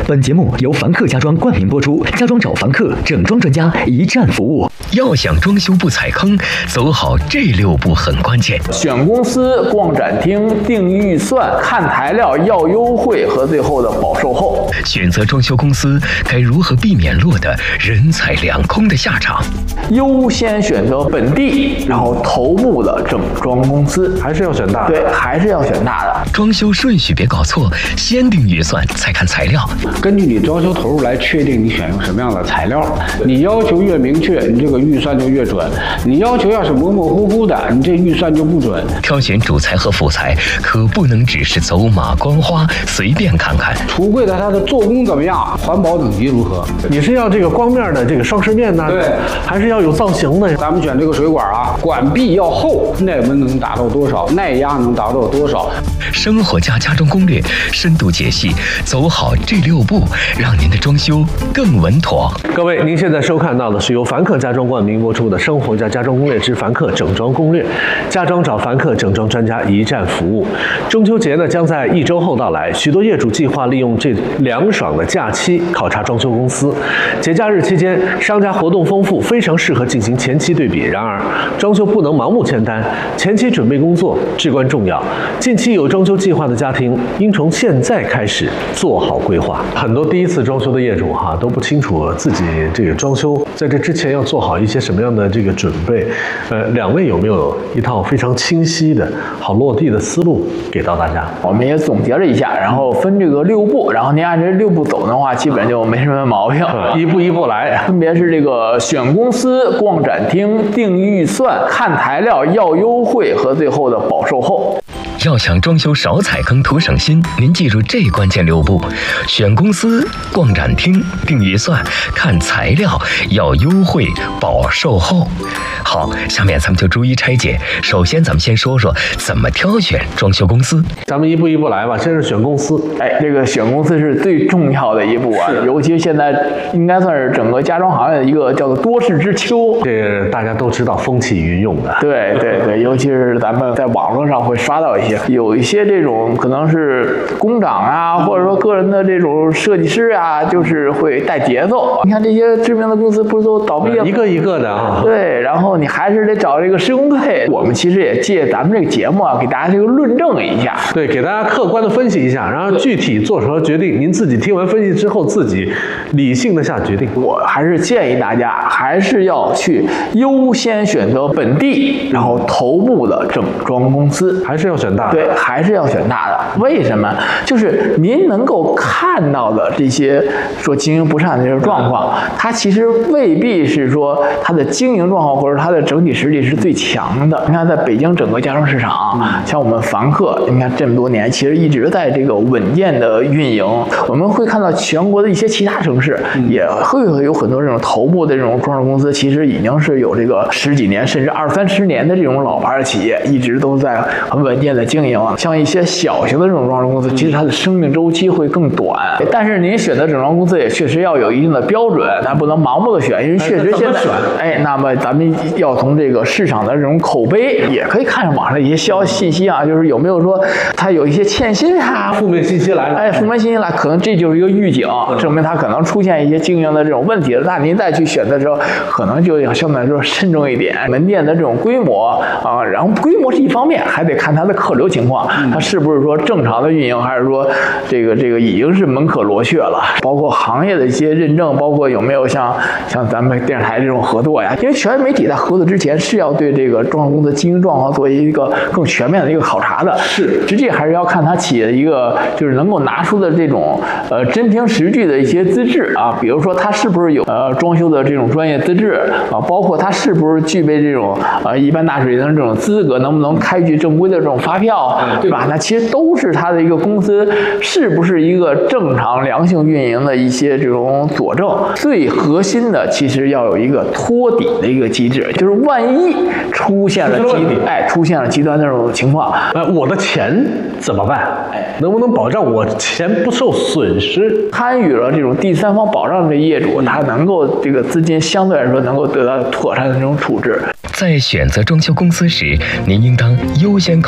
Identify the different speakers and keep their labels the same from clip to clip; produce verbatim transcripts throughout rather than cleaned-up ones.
Speaker 1: 本节目由凡客家装冠名播出，家装找凡客，整装专家，一站服务。
Speaker 2: 要想装修不踩坑，走好这六步很关键。
Speaker 3: 选公司、逛展厅、定预算、看材料、要优惠和最后的保售后。
Speaker 2: 选择装修公司，该如何避免落得人财两空的下场？
Speaker 3: 优先选择本地，然后头部的整装公司，
Speaker 4: 还是要选大的。
Speaker 3: 对，还是要选大的。
Speaker 2: 装修顺序别搞错，先定预算，再看材料。
Speaker 5: 根据你装修投入来确定你选用什么样的材料。你要求越明确，你这个预算就越准；你要求要是模模糊糊的，你这预算就不准。
Speaker 2: 挑选主材和辅材，可不能只是走马观花，随便看看。
Speaker 5: 橱柜的它的做工怎么样？环保等级如何？
Speaker 4: 你是要这个光面的这个双饰面呢？
Speaker 5: 对，
Speaker 4: 还是要有造型的？
Speaker 5: 咱们选这个水管啊，管壁要厚，耐温能达到多少？耐压能达到多少？
Speaker 2: 生活家家装攻略深度解析，走好这六步，让您的装修更稳妥。
Speaker 4: 各位，您现在收看到的是由凡客家装冠名播出的《生活家家装攻略之凡客整装攻略》，家装找凡客，整装专家，一站服务。中秋节呢将在一周后到来，许多业主计划利用这凉爽的假期考察装修公司。节假日期间，商家活动丰富，非常适合进行前期对比。然而，装修不能盲目签单，前期准备工作至关重要。近期有装修计划的家庭，应从现在开始做好规划。很多第一次装修的业主哈都不清楚自己这个装修在这之前要做好一些什么样的这个准备。呃，两位有没有一套非常清晰的好落地的思路给到大家？
Speaker 3: 我们也总结了一下，然后分这个六步，然后您按这六步走的话，基本就没什么毛病。
Speaker 4: 一步一步来，
Speaker 3: 分别是这个选公司、逛展厅、定预算、看材料、要优惠和最后的保售后。
Speaker 2: 要想装修少踩坑图省心，您记住这关键六步：选公司、逛展厅、定预算、看材料、要优惠、保售后。好，下面咱们就逐一拆解。首先，咱们先说说怎么挑选装修公司。
Speaker 4: 咱们一步一步来吧。先是选公司，
Speaker 3: 哎，这个选公司是最重要的一步啊，尤其现在应该算是整个家装行业的一个叫做多事之秋。
Speaker 4: 这个大家都知道，风起云涌的。
Speaker 3: 对对对，尤其是咱们在网络上会刷到一些。有一些这种可能是工长啊，或者说个人的这种设计师啊，就是会带节奏。你看这些知名的公司不是都倒闭了，
Speaker 4: 一个一个的啊。
Speaker 3: 对，然后你还是得找这个施工队。我们其实也借咱们这个节目啊，给大家这个论证一下。
Speaker 4: 对，给大家客观的分析一下，然后具体做出决定。您自己听完分析之后，自己理性的下决定。
Speaker 3: 我还是建议大家还是要去优先选择本地，然后头部的整装公司，
Speaker 4: 还是要选大的。
Speaker 3: 对。还是要选大的，为什么？就是您能够看到的这些说经营不善的这种状况，它其实未必是说它的经营状况或者它的整体实力是最强的。你看，在北京整个家装市场，像我们凡客，你看这么多年，其实一直在这个稳健的运营。我们会看到全国的一些其他城市也会有很多这种头部的这种装饰公司，其实已经是有这个十几年甚至二三十年的这种老牌的企业，一直都在很稳健的经营。像一些小型的这种装饰公司，其实它的生命周期会更短。但是您选择整装公司也确实要有一定的标准，咱不能盲目的选，因为确实现在，哎，那么咱们要从这个市场的这种口碑，也可以看上网上一些消息信息啊，就是有没有说它有一些欠薪啊，
Speaker 4: 负面信息来了，
Speaker 3: 哎，负面信息来，可能这就是一个预警，证明它可能出现一些经营的这种问题了。那您再去选择的时候，可能就要相对来说慎重一点。门店的这种规模啊，然后规模是一方面，还得看它的客流情况。它是不是说正常的运营，还是说这个这个已经是门可罗雀了？包括行业的一些认证，包括有没有像像咱们电视台这种合作呀？因为权威媒体在合作之前是要对这个装饰公司经营状况做一个更全面的一个考察的。
Speaker 4: 是，
Speaker 3: 实际还是要看它企业的一个就是能够拿出的这种呃真凭实据的一些资质啊，比如说它是不是有呃装修的这种专业资质啊，包括它是不是具备这种呃一般大水平的这种资格，能不能开具正规的这种发票。对吧？那其实都是它的一个公司是不是一个正常良性运营的一些这种佐证。最核心的其实要有一个托底的一个机制，就是万一出现了极哎出现了极端的这种情况，
Speaker 4: 呃，我的钱怎么办？哎，能不能保障我钱不受损失？
Speaker 3: 参与了这种第三方保障的业主，他能够这个资金相对来说能够得到妥善的这种处置。
Speaker 2: 在选择装修公司时，您应当优先考虑本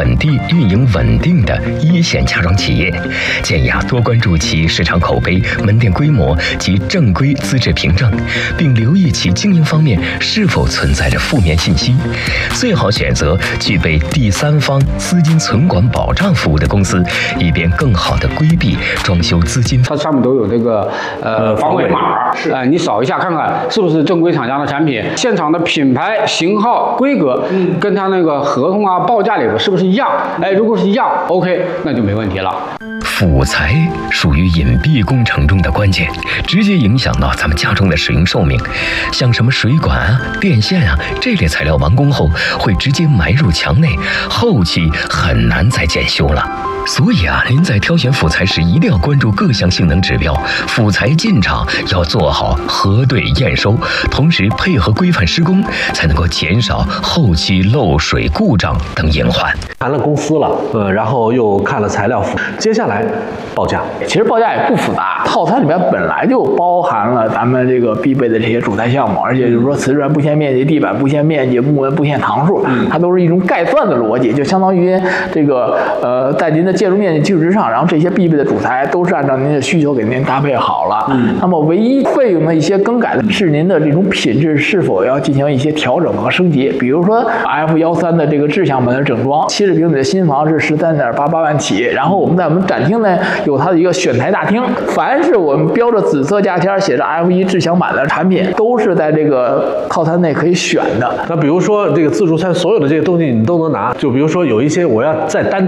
Speaker 2: 本地运营稳定的一线家装企业。建议啊多关注其市场口碑、门店规模及正规资质凭证，并留意其经营方面是否存在着负面信息。最好选择具备第三方资金存管保障服务的公司，以便更好地规避装修资金。
Speaker 5: 它上面都有这个呃防伪码，是啊、呃，你扫一下看看是不是正规厂家的产品，现场的品牌、型号、规格，嗯，跟它那个合同啊、报价里边是不是一样？哎，如果是一样 ，OK， 那就没问题了。
Speaker 2: 辅材属于隐蔽工程中的关键，直接影响到咱们家中的使用寿命。像什么水管啊、电线啊这类材料完工后会直接埋入墙内，后期很难再检修了。所以啊，您在挑选辅材时一定要关注各项性能指标，辅材进场要做好核对验收，同时配合规范施工，才能够减少后期漏水、故障等隐患。
Speaker 4: 谈了公司了，呃，然后又看了材料，接下来报价。
Speaker 3: 其实报价也不复杂，套餐里面本来就包含了咱们这个必备的这些主材项目，而且就是说瓷砖布线面积、地板布线面积、木纹布线堂数，它都是一种概算的逻辑，就相当于这个呃，在您的建筑面积基础之上，然后这些必备的主材都是按照您的需求给您搭配好了。嗯，那么唯一费用的一些更改的是您的这种品质是否要进行一些调整和升级，比如说 F 十三的这个智享版的整装，七十平米的新房是十三点八八万起，然后我们在我们展厅呢有它的一个选材大厅，凡是我们标着紫色价签写着 F 一智享版的产品，都是在这个套餐内可以选的。
Speaker 4: 那比如说这个自助餐所有的这些东西你都能拿，就比如说有一些我要再单